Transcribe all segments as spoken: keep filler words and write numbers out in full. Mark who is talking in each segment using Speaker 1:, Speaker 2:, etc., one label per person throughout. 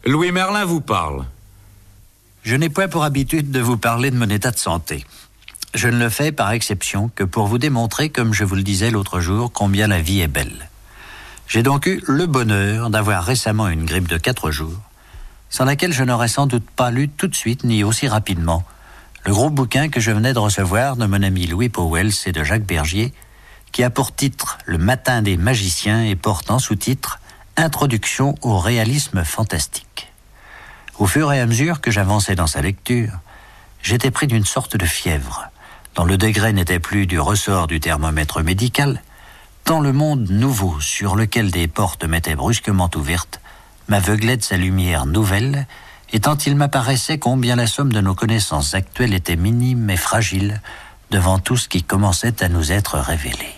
Speaker 1: Louis Merlin vous parle.
Speaker 2: Je n'ai point pour habitude de vous parler de mon état de santé. Je ne le fais par exception que pour vous démontrer, comme je vous le disais l'autre jour, combien la vie est belle. J'ai donc eu le bonheur d'avoir récemment une grippe de quatre jours, sans laquelle je n'aurais sans doute pas lu tout de suite ni aussi rapidement le gros bouquin que je venais de recevoir de mon ami Louis Pauwels et de Jacques Bergier, qui a pour titre « Le matin des magiciens » et porte en sous-titre « Introduction au réalisme fantastique ». Au fur et à mesure que j'avançais dans sa lecture, j'étais pris d'une sorte de fièvre, dont le degré n'était plus du ressort du thermomètre médical, tant le monde nouveau sur lequel des portes m'étaient brusquement ouvertes m'aveuglait de sa lumière nouvelle, et tant il m'apparaissait combien la somme de nos connaissances actuelles était minime et fragile devant tout ce qui commençait à nous être révélé.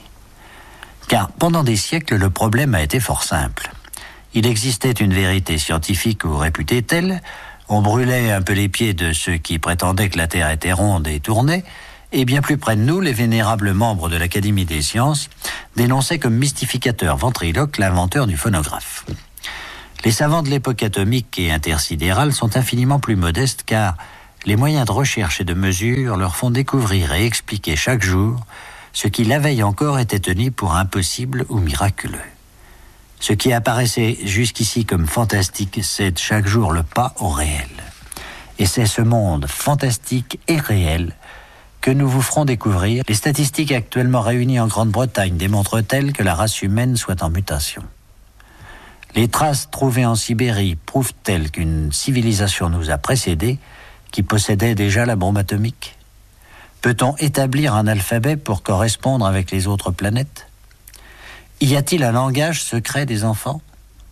Speaker 2: Car pendant des siècles, le problème a été fort simple. Il existait une vérité scientifique ou réputée telle, on brûlait un peu les pieds de ceux qui prétendaient que la Terre était ronde et tournait, et bien plus près de nous, les vénérables membres de l'Académie des sciences dénonçaient comme mystificateur ventriloque l'inventeur du phonographe. Les savants de l'époque atomique et intersidérale sont infiniment plus modestes car les moyens de recherche et de mesure leur font découvrir et expliquer chaque jour ce qui la veille encore était tenu pour impossible ou miraculeux. Ce qui apparaissait jusqu'ici comme fantastique cède chaque jour le pas au réel. Et c'est ce monde fantastique et réel que nous vous ferons découvrir. Les statistiques actuellement réunies en Grande-Bretagne démontrent-elles que la race humaine soit en mutation. Les traces trouvées en Sibérie prouvent-elles qu'une civilisation nous a précédés qui possédait déjà la bombe atomique? Peut-on établir un alphabet pour correspondre avec les autres planètes? Y a-t-il un langage secret des enfants?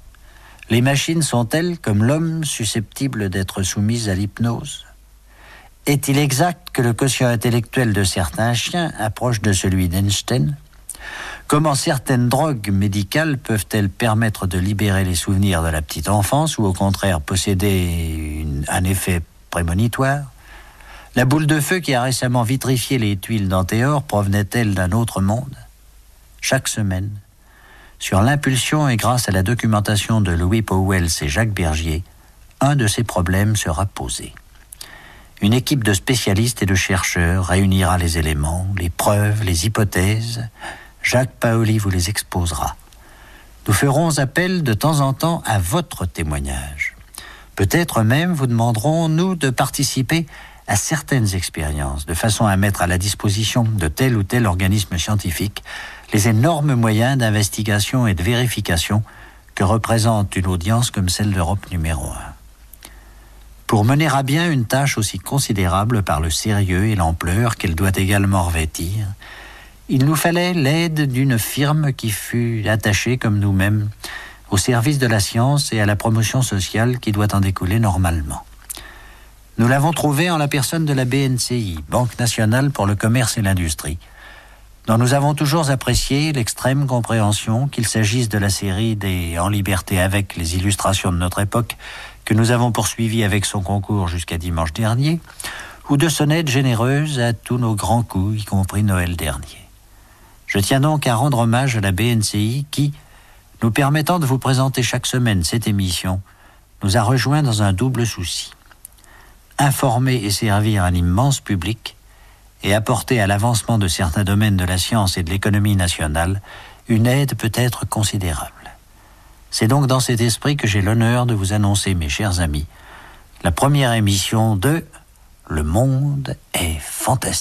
Speaker 2: Les machines sont-elles, comme l'homme, susceptibles d'être soumises à l'hypnose? Est-il exact que le quotient intellectuel de certains chiens approche de celui d'Einstein? Comment certaines drogues médicales peuvent-elles permettre de libérer les souvenirs de la petite enfance ou au contraire posséder une, un effet prémonitoire? La boule de feu qui a récemment vitrifié les tuiles d'Antéor provenait-elle d'un autre monde? Chaque semaine, sur l'impulsion et grâce à la documentation de Louis Pauwels et Jacques Bergier, un de ces problèmes sera posé. Une équipe de spécialistes et de chercheurs réunira les éléments, les preuves, les hypothèses. Jacques Paoli vous les exposera. Nous ferons appel de temps en temps à votre témoignage. Peut-être même vous demanderons, nous, de participer à certaines expériences, de façon à mettre à la disposition de tel ou tel organisme scientifique les énormes moyens d'investigation et de vérification que représente une audience comme celle d'Europe numéro un. Pour mener à bien une tâche aussi considérable par le sérieux et l'ampleur qu'elle doit également revêtir, il nous fallait l'aide d'une firme qui fût attachée, comme nous-mêmes, au service de la science et à la promotion sociale qui doit en découler normalement. Nous l'avons trouvée en la personne de la B N C I, Banque nationale pour le commerce et l'industrie, dont nous avons toujours apprécié l'extrême compréhension, qu'il s'agisse de la série des En liberté avec les illustrations de notre époque que nous avons poursuivi avec son concours jusqu'à dimanche dernier, ou de son aide généreuse à tous nos grands coups, y compris Noël dernier. Je tiens donc à rendre hommage à la B N C I qui, nous permettant de vous présenter chaque semaine cette émission, nous a rejoints dans un double souci. Informer et servir un immense public et apporter à l'avancement de certains domaines de la science et de l'économie nationale une aide peut-être considérable. C'est donc dans cet esprit que j'ai l'honneur de vous annoncer, mes chers amis, la première émission de « Le monde est fantastique ».